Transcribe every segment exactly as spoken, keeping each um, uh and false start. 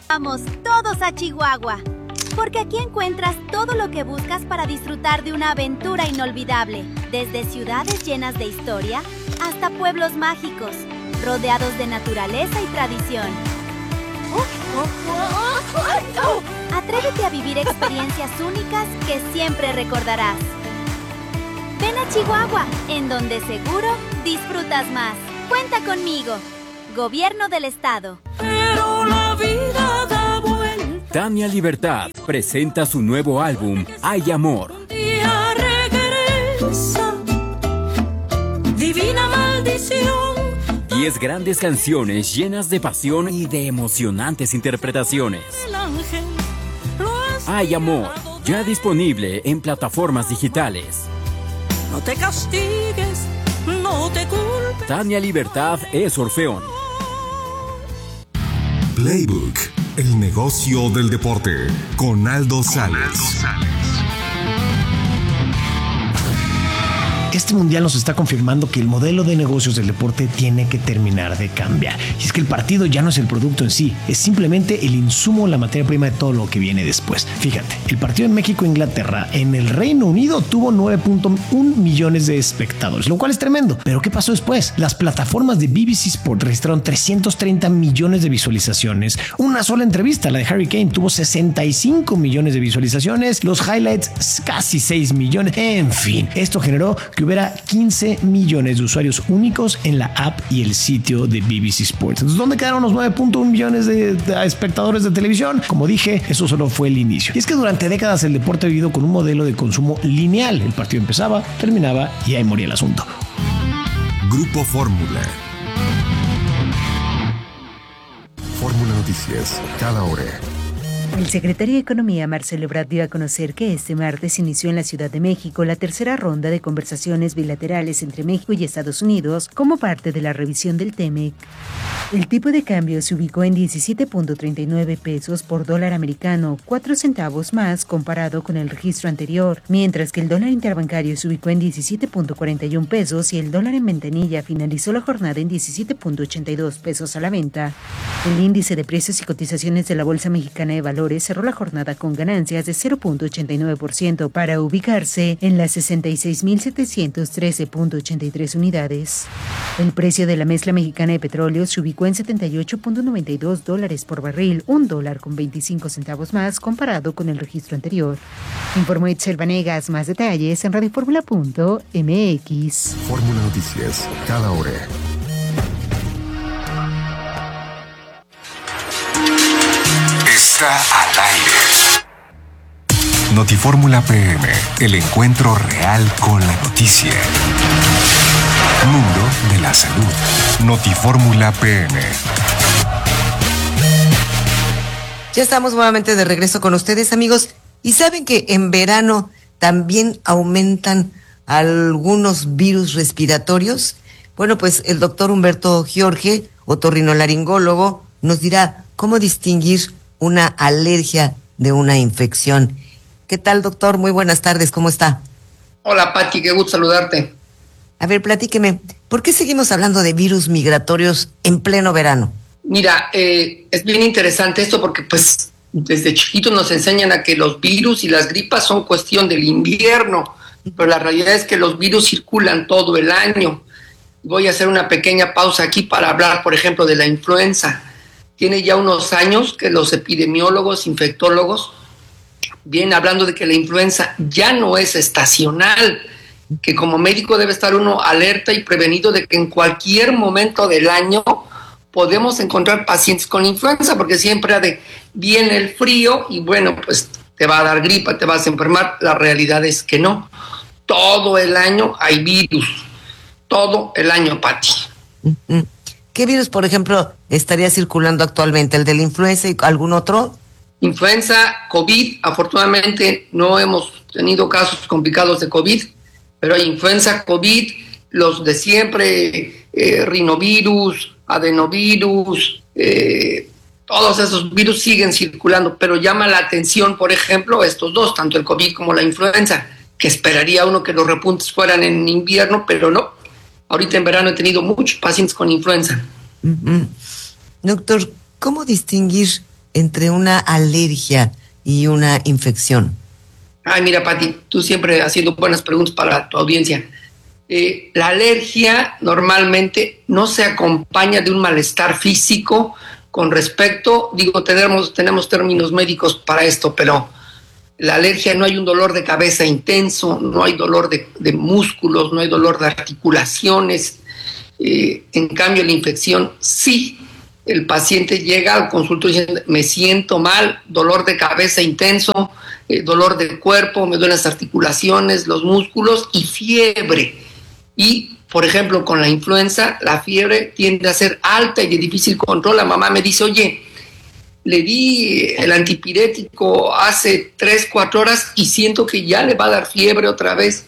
Vamos todos a Chihuahua, porque aquí encuentras todo lo que buscas para disfrutar de una aventura inolvidable, desde ciudades llenas de historia hasta pueblos mágicos, rodeados de naturaleza y tradición. Atrévete a vivir experiencias únicas que siempre recordarás. Ven a Chihuahua, en donde seguro disfrutas más. Cuenta conmigo. Gobierno del Estado. Pero la vida da vuelta. Tania Libertad presenta su nuevo álbum, Hay Amor. Día regresa, divina maldición. Diez grandes canciones llenas de pasión y de emocionantes interpretaciones. El ángel lo ha Hay Amor, ya disponible en plataformas digitales. No te castigues, no te culpes. Tania Libertad es Orfeón. Playbook, el negocio del deporte, con Aldo Sales. Este mundial nos está confirmando que el modelo de negocios del deporte tiene que terminar de cambiar. Y es que el partido ya no es el producto en sí, es simplemente el insumo, la materia prima de todo lo que viene después. Fíjate, el partido en México-Inglaterra en el Reino Unido tuvo nueve punto uno millones de espectadores, lo cual es tremendo. Pero ¿qué pasó después? Las plataformas de B B C Sport registraron trescientos treinta millones de visualizaciones. Una sola entrevista, la de Harry Kane, tuvo sesenta y cinco millones de visualizaciones. Los highlights, casi seis millones. En fin, esto generó que hubiera quince millones de usuarios únicos en la app y el sitio de B B C Sports. Entonces, ¿dónde quedaron los nueve punto uno millones de, de espectadores de televisión? Como dije, eso solo fue el inicio. Y es que durante décadas el deporte ha vivido con un modelo de consumo lineal. El partido empezaba, terminaba y ahí moría el asunto. Grupo Fórmula. Fórmula Noticias, cada hora. El secretario de Economía, Marcelo Ebrard, dio a conocer que este martes inició en la Ciudad de México la tercera ronda de conversaciones bilaterales entre México y Estados Unidos como parte de la revisión del TEMEC. El tipo de cambio se ubicó en diecisiete punto treinta y nueve pesos por dólar americano, cuatro centavos más comparado con el registro anterior, mientras que el dólar interbancario se ubicó en diecisiete punto cuarenta y uno pesos y el dólar en ventanilla finalizó la jornada en diecisiete punto ochenta y dos pesos a la venta. El índice de precios y cotizaciones de la Bolsa Mexicana de Valores cerró la jornada con ganancias de cero punto ochenta y nueve por ciento para ubicarse en las sesenta y seis mil setecientos trece punto ochenta y tres unidades. El precio de la mezcla mexicana de petróleo se ubicó en setenta y ocho punto noventa y dos dólares por barril, un dólar con veinticinco centavos más comparado con el registro anterior. Informó Itzel Vanegas. Más detalles en radio fórmula punto m x. Fórmula Noticias, cada hora. Está al aire. Notifórmula P M, el encuentro real con la noticia. Mundo de la salud. Notifórmula P M. Ya estamos nuevamente de regreso con ustedes, amigos. Y saben que en verano también aumentan algunos virus respiratorios. Bueno, pues el doctor Humberto Jorge, otorrinolaringólogo, nos dirá cómo distinguir una alergia de una infección. ¿Qué tal, doctor? Muy buenas tardes, ¿cómo está? Hola, Pati, qué gusto saludarte. A ver, platíqueme, ¿por qué seguimos hablando de virus migratorios en pleno verano? Mira, eh, es bien interesante esto porque pues desde chiquitos nos enseñan a que los virus y las gripas son cuestión del invierno, pero la realidad es que los virus circulan todo el año. Voy a hacer una pequeña pausa aquí para hablar, por ejemplo, de la influenza. Tiene ya unos años que los epidemiólogos, infectólogos, vienen hablando de que la influenza ya no es estacional, que como médico debe estar uno alerta y prevenido de que en cualquier momento del año podemos encontrar pacientes con influenza, porque siempre ha de, viene el frío y bueno, pues te va a dar gripa, te vas a enfermar. La realidad es que no. Todo el año hay virus. Todo el año, Pati. Mm-hmm. ¿Qué virus, por ejemplo, estaría circulando actualmente? ¿El de la influenza y algún otro? Influenza, COVID. Afortunadamente no hemos tenido casos complicados de COVID, pero hay influenza, COVID, los de siempre, eh, rinovirus, adenovirus, eh, todos esos virus siguen circulando, pero llama la atención, por ejemplo, estos dos, tanto el COVID como la influenza, que esperaría uno que los repuntes fueran en invierno, pero no. Ahorita en verano he tenido muchos pacientes con influenza. Mm-hmm. Doctor, ¿cómo distinguir entre una alergia y una infección? Ay, mira, Pati, tú siempre haciendo buenas preguntas para tu audiencia. Eh, la alergia normalmente no se acompaña de un malestar físico con respecto, digo, tenemos, tenemos términos médicos para esto, pero la alergia no hay un dolor de cabeza intenso, no hay dolor de, de músculos, no hay dolor de articulaciones. Eh, en cambio, la infección sí. El paciente llega al consultorio diciendo, me siento mal, dolor de cabeza intenso, eh, dolor del cuerpo, me duelen las articulaciones, los músculos y fiebre. Y, por ejemplo, con la influenza, la fiebre tiende a ser alta y de difícil control. La mamá me dice, oye, le di el antipirético hace tres, cuatro horas y siento que ya le va a dar fiebre otra vez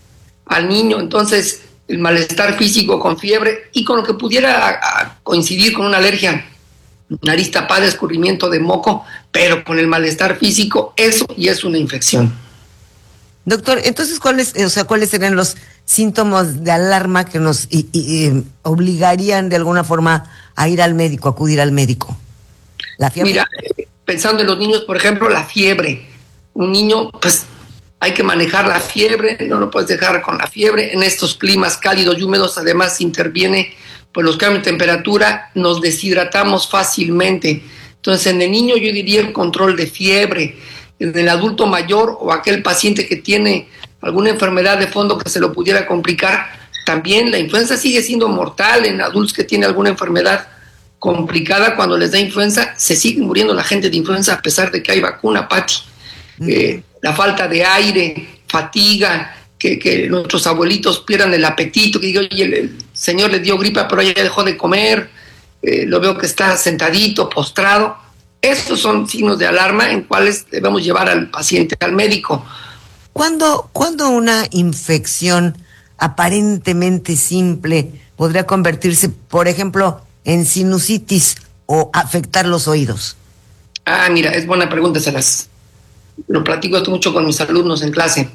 al niño. Entonces, el malestar físico con fiebre y con lo que pudiera a, a coincidir con una alergia, nariz tapada, escurrimiento de moco, pero con el malestar físico, eso ya es una infección. Doctor, entonces, ¿cuáles, o sea, cuáles serían los síntomas de alarma que nos y, y, y obligarían de alguna forma a ir al médico, a acudir al médico? ¿La fiebre? Mira, pensando en los niños, por ejemplo, la fiebre. Un niño, pues, hay que manejar la fiebre, no lo puedes dejar con la fiebre. En estos climas cálidos y húmedos, además, interviene pues los cambios de temperatura, nos deshidratamos fácilmente. Entonces, en el niño yo diría el control de fiebre. En el adulto mayor o aquel paciente que tiene alguna enfermedad de fondo que se lo pudiera complicar, también la influenza sigue siendo mortal en adultos que tienen alguna enfermedad complicada. Cuando les da influenza, se sigue muriendo la gente de influenza a pesar de que hay vacuna, Pati. Mm. Eh, la falta de aire, fatiga, que, que nuestros abuelitos pierdan el apetito, que diga, oye, el, el señor le dio gripa, pero ya dejó de comer, eh, lo veo que está sentadito, postrado. Estos son signos de alarma en cuales debemos llevar al paciente al médico. ¿Cuándo, ¿cuándo una infección aparentemente simple podría convertirse, por ejemplo, en sinusitis o afectar los oídos? Ah, mira, es buena pregunta, se las lo platico esto mucho con mis alumnos en clase.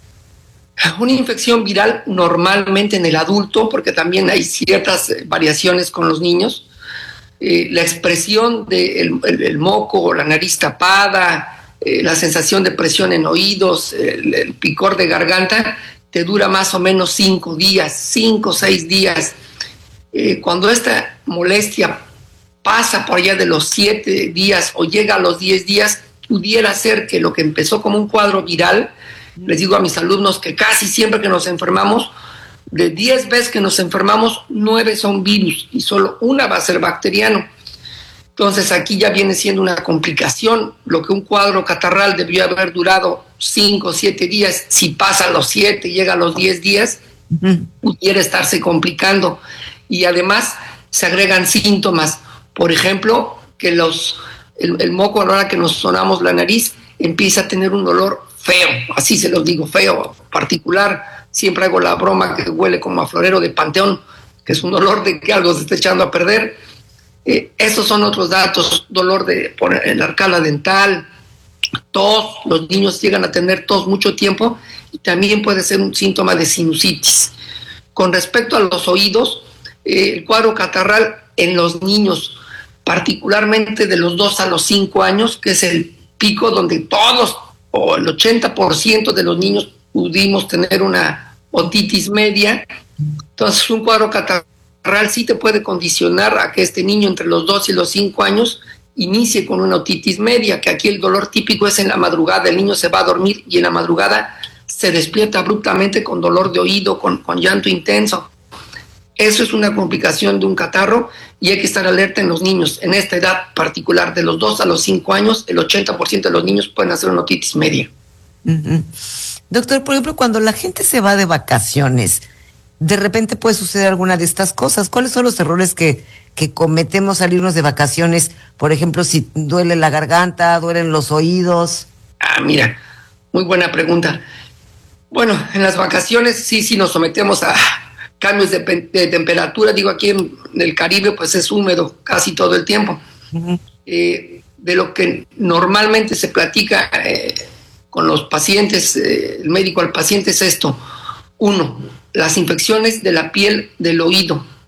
Una infección viral normalmente en el adulto, porque también hay ciertas variaciones con los niños, eh, la expresión del de el, el moco, la nariz tapada, eh, la sensación de presión en oídos, el, el picor de garganta, te dura más o menos cinco días, cinco o seis días. Eh, cuando esta molestia pasa por allá de los siete días o llega a los diez días, pudiera ser que lo que empezó como un cuadro viral, les digo a mis alumnos que casi siempre que nos enfermamos, de diez veces que nos enfermamos, nueve son virus y solo una va a ser bacteriano. Entonces aquí ya viene siendo una complicación. Lo que un cuadro catarral debió haber durado cinco o siete días, si pasa a los siete, llega a los diez días, uh-huh. pudiera estarse complicando. Y además se agregan síntomas, por ejemplo, que los el, el moco a la hora que nos sonamos la nariz empieza a tener un olor feo, así se los digo, feo, particular. Siempre hago la broma que huele como a florero de panteón, que es un olor de que algo se está echando a perder. Eh, esos son otros datos, dolor de por el arcala dental, tos, los niños llegan a tener tos mucho tiempo y también puede ser un síntoma de sinusitis. Con respecto a los oídos, eh, el cuadro catarral en los niños, particularmente de los dos a los cinco años, que es el pico donde todos o el ochenta por ciento de los niños pudimos tener una otitis media. Entonces un cuadro catarral sí te puede condicionar a que este niño entre los dos y los cinco años inicie con una otitis media, que aquí el dolor típico es en la madrugada, el niño se va a dormir y en la madrugada se despierta abruptamente con dolor de oído, con, con llanto intenso. Eso es una complicación de un catarro y hay que estar alerta en los niños. En esta edad particular, de los dos a los cinco años, el ochenta por ciento de los niños pueden hacer una otitis media. Uh-huh. Doctor, por ejemplo, cuando la gente se va de vacaciones, de repente puede suceder alguna de estas cosas. ¿Cuáles son los errores que, que cometemos al irnos de vacaciones? Por ejemplo, si duele la garganta, duelen los oídos. Ah, mira, muy buena pregunta. Bueno, en las vacaciones sí, sí nos sometemos a cambios de, de temperatura. Digo, aquí en el Caribe pues es húmedo casi todo el tiempo. Uh-huh. Eh, de lo que normalmente se platica eh, con los pacientes, eh, el médico al paciente es esto. Uno, las infecciones de la piel del oído,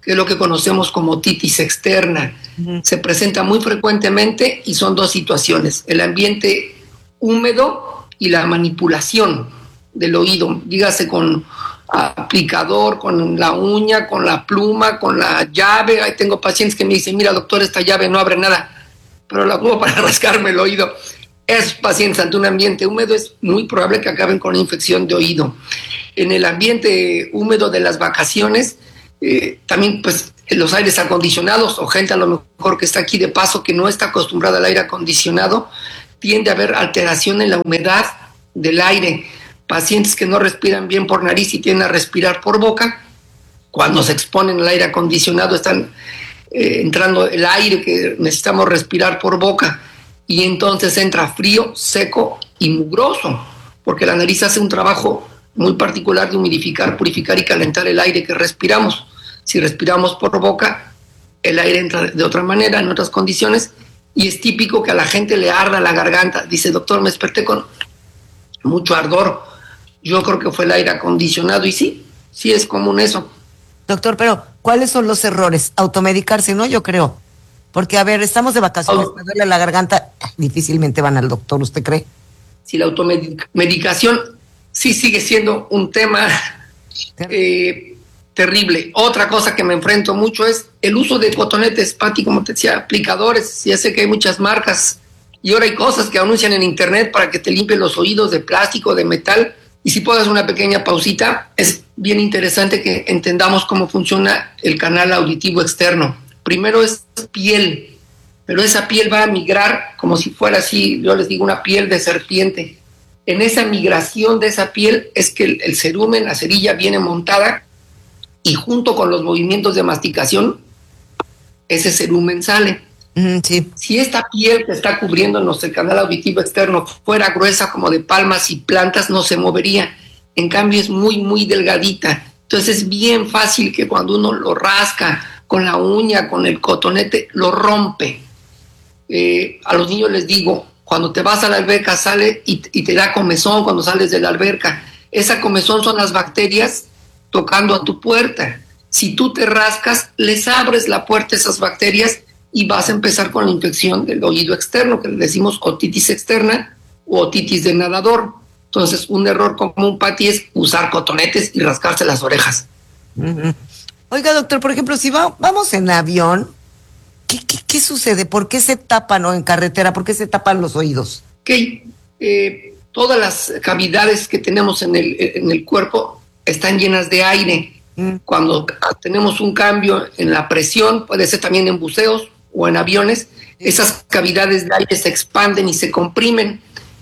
que es lo que conocemos como otitis externa. Uh-huh. Se presenta muy frecuentemente y son dos situaciones: el ambiente húmedo y la manipulación del oído, dígase con aplicador, con la uña, con la pluma, con la llave. Ahí tengo pacientes que me dicen: mira, doctor, esta llave no abre nada, pero la pongo para rascarme el oído. Esos pacientes ante un ambiente húmedo es muy probable que acaben con infección de oído. En el ambiente húmedo de las vacaciones, eh, también pues los aires acondicionados, o gente a lo mejor que está aquí de paso que no está acostumbrada al aire acondicionado, tiende a haber alteración en la humedad del aire. Pacientes que no respiran bien por nariz y tienden a respirar por boca, cuando se exponen al aire acondicionado están eh, entrando el aire que necesitamos respirar por boca, y entonces entra frío, seco y mugroso, porque la nariz hace un trabajo muy particular de humidificar, purificar y calentar el aire que respiramos. Si respiramos por boca, el aire entra de otra manera, en otras condiciones, y es típico que a la gente le arda la garganta. Dice: doctor, me desperté con mucho ardor. Yo creo que fue el aire acondicionado, y sí, sí es común eso. Doctor, pero ¿cuáles son los errores? Automedicarse, ¿no? Yo creo. Porque, a ver, estamos de vacaciones, me duele la garganta, difícilmente van al doctor, ¿usted cree? Sí, la automedicación sí sigue siendo un tema eh, terrible. Otra cosa que me enfrento mucho es el uso de cotonetes, Pati, como te decía, aplicadores. Ya sé que hay muchas marcas y ahora hay cosas que anuncian en internet para que te limpien los oídos de plástico, de metal. Y si puedo hacer una pequeña pausita, es bien interesante que entendamos cómo funciona el canal auditivo externo. Primero es piel, pero esa piel va a migrar como si fuera así, yo les digo, una piel de serpiente. En esa migración de esa piel es que el, el cerumen, la cerilla, viene montada, y junto con los movimientos de masticación, ese cerumen sale. Mm, sí. Si esta piel que está cubriéndonos el canal auditivo externo fuera gruesa como de palmas y plantas, no se movería. En cambio es muy, muy delgadita. Entonces es bien fácil que cuando uno lo rasca con la uña, con el cotonete, lo rompe. Eh, a los niños les digo: cuando te vas a la alberca, sale y, y te da comezón cuando sales de la alberca. Esa comezón son las bacterias tocando a tu puerta. Si tú te rascas, les abres la puerta a esas bacterias y vas a empezar con la infección del oído externo, que le decimos otitis externa o otitis de nadador. Entonces, un error común, Pati, es usar cotonetes y rascarse las orejas. Uh-huh. Oiga, doctor, por ejemplo, si va, vamos en avión, ¿qué, qué, qué sucede? ¿Por qué se tapan, o en carretera, por qué se tapan los oídos? Ok, eh, todas las cavidades que tenemos en el, en el cuerpo están llenas de aire. Mm. Cuando tenemos un cambio en la presión, puede ser también en buceos o en aviones, esas cavidades de aire se expanden y se comprimen.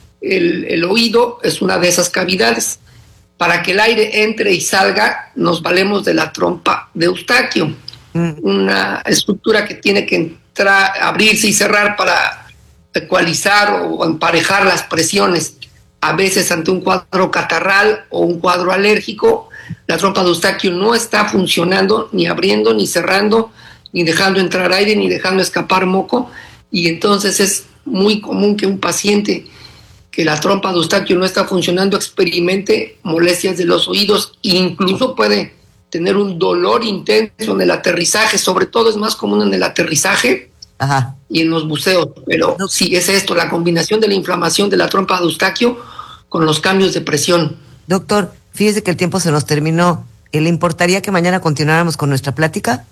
El, el oído es una de esas cavidades. Para que el aire entre y salga, nos valemos de la trompa de Eustaquio, mm. una estructura que tiene que entrar, abrirse y cerrar para ecualizar o emparejar las presiones. A veces ante un cuadro catarral o un cuadro alérgico, la trompa de Eustaquio no está funcionando, ni abriendo, ni cerrando, ni dejando entrar aire, ni dejando escapar moco, y entonces es muy común que un paciente que la trompa de Eustaquio no está funcionando experimente molestias de los oídos, e incluso puede tener un dolor intenso en el aterrizaje. Sobre todo es más común en el aterrizaje. Ajá. Y en los buceos, pero no. Sí es esto, la combinación de la inflamación de la trompa de Eustaquio con los cambios de presión. Doctor, fíjese que el tiempo se nos terminó. ¿Le importaría que mañana continuáramos con nuestra plática?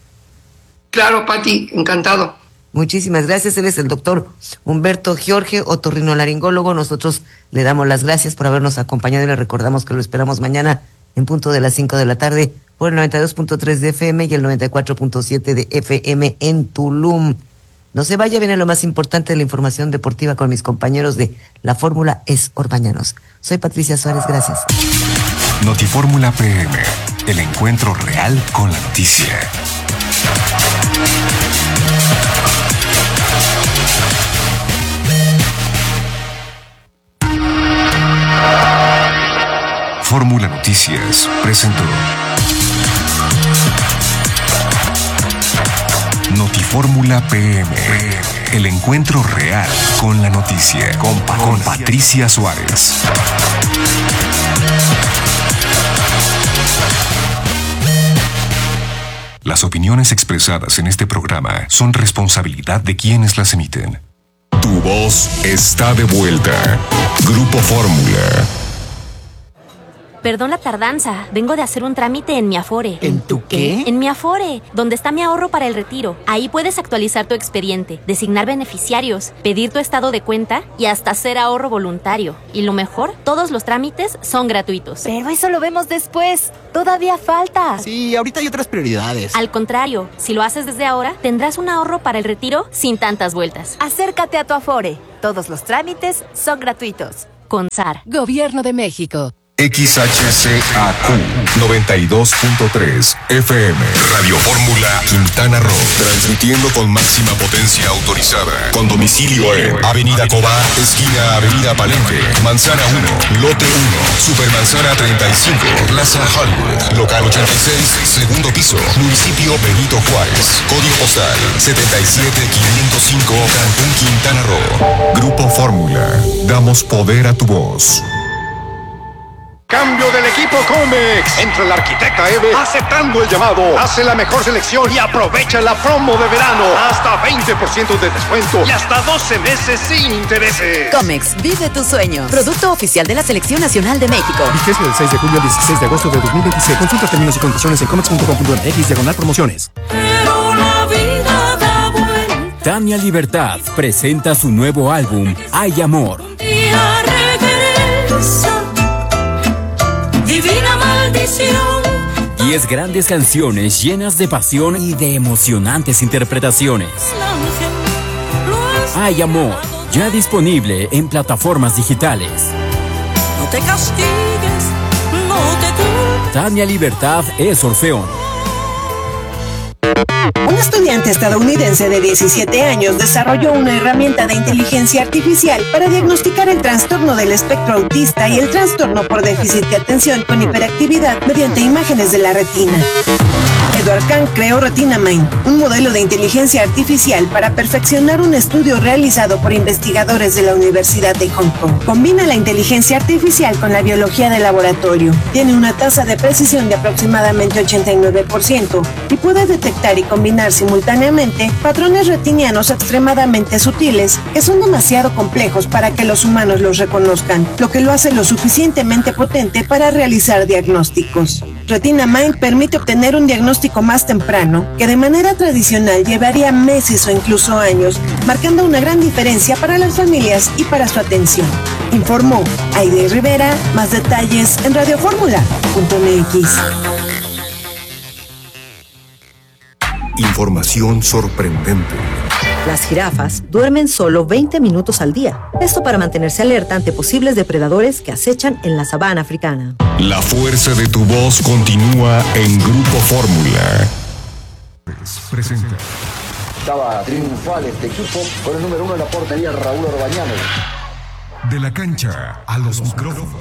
Claro, Pati, encantado. Muchísimas gracias. Él es el doctor Humberto Jorge, otorrinolaringólogo. Nosotros le damos las gracias por habernos acompañado y le recordamos que lo esperamos mañana en punto de las cinco de la tarde por el noventa y dos punto tres de F M y el noventa y cuatro punto siete de F M en Tulum. No se vaya, viene lo más importante de la información deportiva con mis compañeros de La Fórmula es Orbañanos. Soy Patricia Suárez, gracias. Notifórmula P M, el encuentro real con la noticia. Fórmula Noticias presentó Notifórmula P M, el encuentro real con la noticia, con, con Patricia Suárez. Las opiniones expresadas en este programa son responsabilidad de quienes las emiten. Tu voz está de vuelta. Grupo Fórmula. Perdón la tardanza, vengo de hacer un trámite en mi Afore. ¿En tu qué? En mi Afore, donde está mi ahorro para el retiro. Ahí puedes actualizar tu expediente, designar beneficiarios, pedir tu estado de cuenta y hasta hacer ahorro voluntario. Y lo mejor, todos los trámites son gratuitos. Pero eso lo vemos después. Todavía falta. Sí, ahorita hay otras prioridades. Al contrario, si lo haces desde ahora, tendrás un ahorro para el retiro sin tantas vueltas. Acércate a tu Afore. Todos los trámites son gratuitos. Con S A R. Gobierno de México. X H C A Q noventa y dos punto tres F M Radio Fórmula Quintana Roo, transmitiendo con máxima potencia autorizada, con domicilio en Avenida Cobá, esquina Avenida Palenque, Manzana uno, Lote uno, Supermanzana treinta y cinco, Plaza Hollywood, local ochenta y seis, segundo piso, municipio Benito Juárez, código postal setenta y siete quinientos cinco, Cancún, Quintana Roo. Grupo Fórmula, damos poder a tu voz. Cambio del equipo Comex. Entra el arquitecta Eve aceptando el llamado. Hace la mejor selección y aprovecha la promo de verano. Hasta veinte por ciento de descuento y hasta doce meses sin intereses. Comex, vive tus sueños. Producto oficial de la Selección Nacional de México. Vigencia del seis de julio al dieciséis de agosto de dos mil veintiséis. Consulta términos y condiciones en comex punto com punto m x diagonal promociones. Pero la vida da vuelta. Tania Libertad presenta su nuevo álbum, Hay Amor. Un día regresa. Divina maldición. Diez grandes canciones llenas de pasión y de emocionantes interpretaciones. Hay Amor, ya disponible en plataformas digitales. No te castigues, no te culpes. Tania Libertad es Orfeón. Un estudiante estadounidense de diecisiete años desarrolló una herramienta de inteligencia artificial para diagnosticar el trastorno del espectro autista y el trastorno por déficit de atención con hiperactividad mediante imágenes de la retina. Edward Kang creó Retina Mind, un modelo de inteligencia artificial para perfeccionar un estudio realizado por investigadores de la Universidad de Hong Kong. Combina la inteligencia artificial con la biología de laboratorio. Tiene una tasa de precisión de aproximadamente ochenta y nueve por ciento y puede detectar y combinar simultáneamente patrones retinianos extremadamente sutiles que son demasiado complejos para que los humanos los reconozcan, lo que lo hace lo suficientemente potente para realizar diagnósticos. Retina Mind permite obtener un diagnóstico más temprano que de manera tradicional llevaría meses o incluso años, marcando una gran diferencia para las familias y para su atención. Informó Aide Rivera. Más detalles en radio fórmula punto m x. Información sorprendente. Las jirafas duermen solo veinte minutos al día. Esto para mantenerse alerta ante posibles depredadores que acechan en la sabana africana. La fuerza de tu voz continúa en Grupo Fórmula. Presenta. Estaba triunfal este equipo con el número uno en la portería, Raúl Orbañanos. De la cancha a los micrófonos.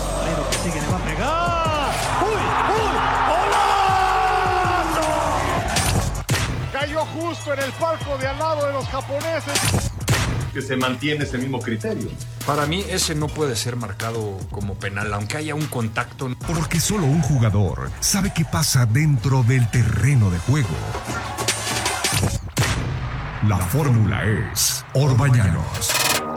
Cayó justo en el palco de al lado de los japoneses. Que se mantiene ese mismo criterio. Para mí ese no puede ser marcado como penal, aunque haya un contacto. Porque solo un jugador sabe qué pasa dentro del terreno de juego. La fórmula es Orbañanos.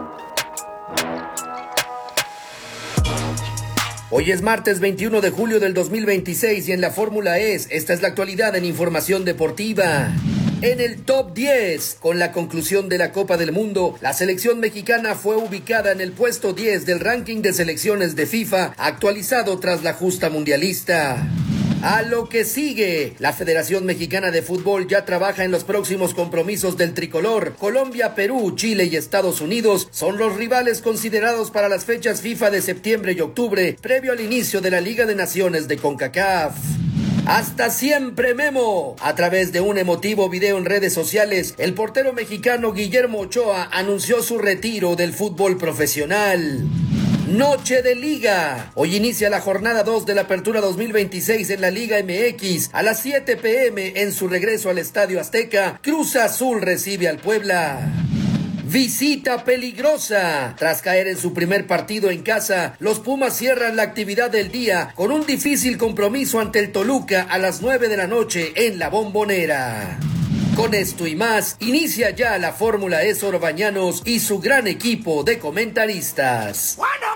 Hoy es martes veintiuno de julio del dos mil veintiséis y en la fórmula es, esta es la actualidad en información deportiva. En el top diez, con la conclusión de la Copa del Mundo, la selección mexicana fue ubicada en el puesto diez del ranking de selecciones de FIFA, actualizado tras la justa mundialista. A lo que sigue, la Federación Mexicana de Fútbol ya trabaja en los próximos compromisos del tricolor. Colombia, Perú, Chile y Estados Unidos son los rivales considerados para las fechas FIFA de septiembre y octubre, previo al inicio de la Liga de Naciones de CONCACAF. Hasta siempre, Memo. A través de un emotivo video en redes sociales, el portero mexicano Guillermo Ochoa anunció su retiro del fútbol profesional. Noche de Liga. Hoy inicia la jornada dos de la Apertura dos mil veintiséis en la Liga M X. A las siete p m en su regreso al Estadio Azteca, Cruz Azul recibe al Puebla. Visita peligrosa. Tras caer en su primer partido en casa, los Pumas cierran la actividad del día con un difícil compromiso ante el Toluca a las nueve de la noche en la Bombonera. Con esto y más, inicia ya la Fórmula E Sor Bañanos y su gran equipo de comentaristas. ¡Bueno!